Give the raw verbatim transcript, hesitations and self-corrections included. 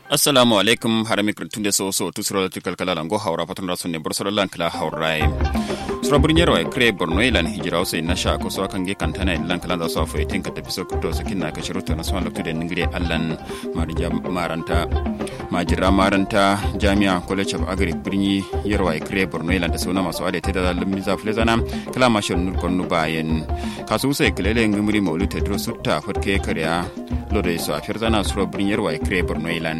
Assalamu alaikum harami kuntunde so so tusro tikal kala lango hawra patun rasun ne borsoro lankla hawrai sura burnyero e kre borno ilan hijira ose nasha ko so kan ge kantana ilan kala da so fa tinka tafi so kuto so kinna ka shiruto na swan lokto de ngire allan marija maranta majira maranta jami'a college of agri birni yarwa e kre borno ilan da sona maso ade te da lamiza flezana kala mashon nur konnu bayen kasu se kelele ngumri mawlu te dro sutta fatke kariya lode so afir zana sura burnyero e kre borno ilan